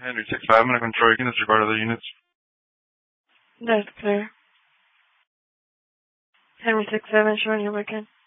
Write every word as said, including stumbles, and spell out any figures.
Henry six five, I'm going to control. You can disregard other units. That's clear. Henry six seven, showing your weekend.